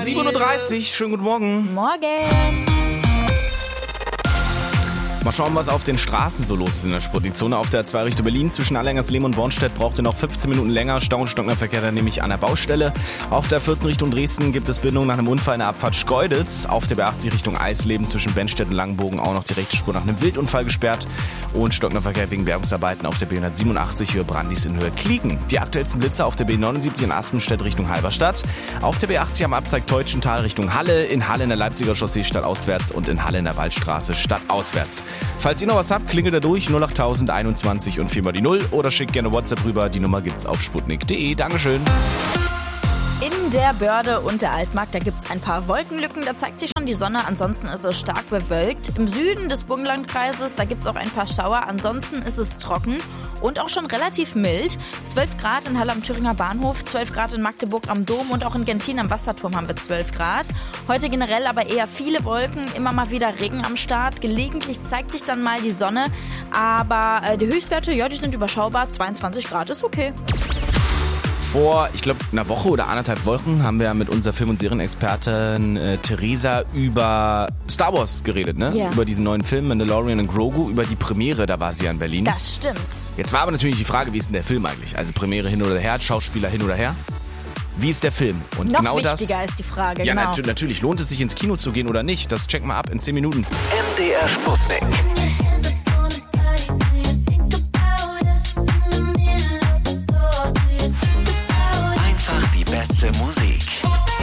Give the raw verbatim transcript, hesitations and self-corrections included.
sieben Uhr dreißig, schönen guten Morgen. Morgen. Mal schauen, was auf den Straßen so los ist in der Sportzone. Auf der zwei Richtung Berlin zwischen Allengersleben und Bornstedt braucht ihr noch fünfzehn Minuten länger. Stau und Stocknerverkehr dann nämlich an der Baustelle. Auf der vierzehn Richtung Dresden gibt es Bindung nach einem Unfall in der Abfahrt Schkeuditz. Auf der B achtzig Richtung Eisleben zwischen Bennstedt und Langenbogen auch noch die rechte Spur nach einem Wildunfall gesperrt. Und Stocknerverkehr wegen Bergungsarbeiten auf der B hundertsiebenundachtzig Höhe Brandis in Höhe Klieken. Die aktuellsten Blitzer auf der B neunundsiebzig in Aspenstedt Richtung Halberstadt. Auf der B achtzig am Abzweig Teutschental Richtung Halle. In Halle in der Leipziger Chaussee stadtauswärts und in Halle in der Waldstraße stadtauswärts. Falls ihr noch was habt, klingelt da durch null achttausend einundzwanzig und viermal die Null oder schickt gerne WhatsApp rüber. Die Nummer gibt's auf sputnik punkt de. Dankeschön. In der Börde und der Altmark, da gibt es ein paar Wolkenlücken, da zeigt sich schon die Sonne, ansonsten ist es stark bewölkt. Im Süden des Burgenlandkreises, da gibt es auch ein paar Schauer, ansonsten ist es trocken und auch schon relativ mild. zwölf Grad in Halle am Thüringer Bahnhof, zwölf Grad in Magdeburg am Dom und auch in Gentin am Wasserturm haben wir zwölf Grad. Heute generell aber eher viele Wolken, immer mal wieder Regen am Start. Gelegentlich zeigt sich dann mal die Sonne, aber äh, die Höchstwerte, ja, die sind überschaubar, zweiundzwanzig Grad ist okay. Vor, ich glaube, einer Woche oder anderthalb Wochen haben wir mit unserer Film- und Serienexpertin äh, Theresa über Star Wars geredet, ne? Ja. Über diesen neuen Film Mandalorian und Grogu, über die Premiere, da war sie ja in Berlin. Das stimmt. Jetzt war aber natürlich die Frage, wie ist denn der Film eigentlich? Also Premiere hin oder her, Schauspieler hin oder her? Wie ist der Film? Und Noch genau wichtiger das, ist die Frage, ja, genau. nat- natürlich, lohnt es sich ins Kino zu gehen oder nicht? Das checken wir ab in zehn Minuten. M D R Sputnik.